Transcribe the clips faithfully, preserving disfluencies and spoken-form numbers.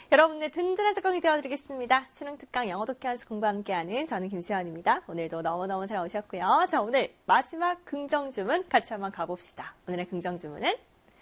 여러분의 든든한 적응이 되어드리겠습니다. 수능 특강 영어 독해 연습 공부 함께하는 저는 김수연입니다. 오늘도 너무너무 잘 오셨고요. 자, 오늘 마지막 긍정 주문 같이 한번 가봅시다. 오늘의 긍정 주문은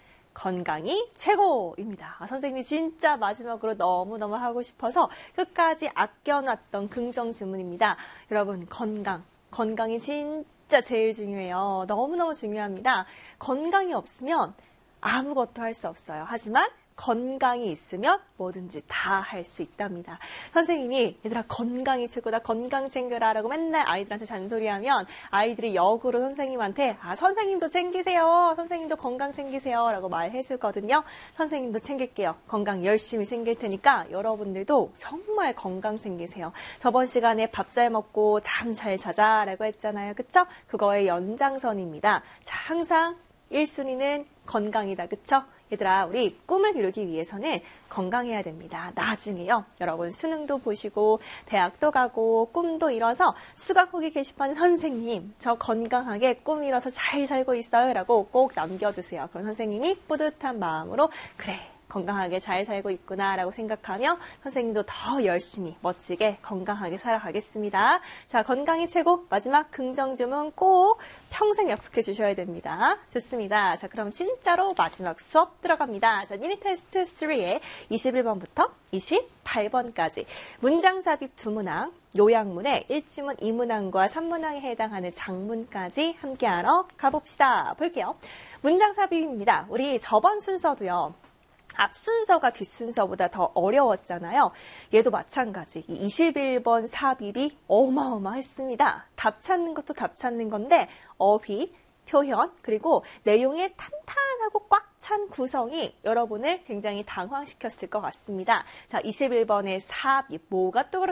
건강이 최고입니다. 아, 선생님이 진짜 마지막으로 너무너무 하고 싶어서 끝까지 아껴놨던 긍정 주문입니다. 여러분, 건강. 건강이 진짜 제일 중요해요. 너무너무 중요합니다. 건강이 없으면 아무것도 할 수 없어요. 하지만 건강이 있으면 뭐든지 다 할 수 있답니다. 선생님이 얘들아 건강이 최고다, 건강 챙겨라 라고 맨날 아이들한테 잔소리하면 아이들이 역으로 선생님한테 아 선생님도 챙기세요, 선생님도 건강 챙기세요 라고 말해주거든요. 선생님도 챙길게요. 건강 열심히 챙길 테니까 여러분들도 정말 건강 챙기세요. 저번 시간에 밥 잘 먹고 잠 잘 자자 라고 했잖아요. 그쵸? 그거의 연장선입니다. 자, 항상 일 순위는 건강이다. 그쵸? 얘들아, 우리 꿈을 이루기 위해서는 건강해야 됩니다. 나중에요. 여러분 수능도 보시고 대학도 가고 꿈도 이뤄서 수강 후기 게시판 선생님 저 건강하게 꿈 이뤄서 잘 살고 있어요 라고 꼭 남겨주세요. 그럼 선생님이 뿌듯한 마음으로 그래 건강하게 잘 살고 있구나 라고 생각하며 선생님도 더 열심히 멋지게 건강하게 살아가겠습니다. 자, 건강이 최고. 마지막 긍정 주문 꼭 평생 약속해 주셔야 됩니다. 좋습니다. 자, 그럼 진짜로 마지막 수업 들어갑니다. 자, 미니 테스트 삼의 이십일 번부터 이십팔 번까지 문장 삽입 두 문항, 요약문의 일 지문, 이 문항과 삼 문항에 해당하는 장문까지 함께하러 가봅시다. 볼게요. 문장 삽입입니다. 우리 저번 순서도요. 앞 순서가 뒷 순서보다 더 어려웠잖아요. 얘도 마찬가지. 이십일 번 삽입이 어마어마했습니다. 답 찾는 것도 답 찾는 건데 어휘, 표현, 그리고 내용의 탄탄하고 꽉 찬 구성이 여러분을 굉장히 당황시켰을 것 같습니다. 자, 이십일 번의 삽입 뭐가 또 그렇게